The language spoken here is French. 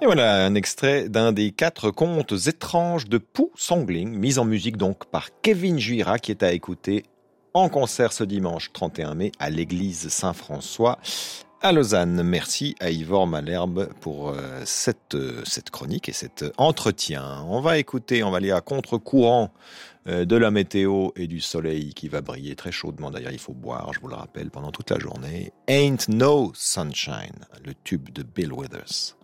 Et voilà un extrait d'un des 4 contes étranges de Pu Songling, mis en musique donc par Kevin Juira, qui est à écouter en concert ce dimanche 31 mai à l'église Saint-François à Lausanne. Merci à Yvor Malherbe pour cette chronique et cet entretien. On va aller à contre-courant de la météo et du soleil qui va briller très chaudement. D'ailleurs, il faut boire, je vous le rappelle, pendant toute la journée. Ain't No Sunshine, le tube de Bill Withers.